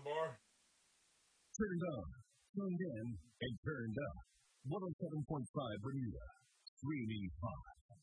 Turned on, tuned in, and turned up. 107.5 Bermuda. Streaming hot.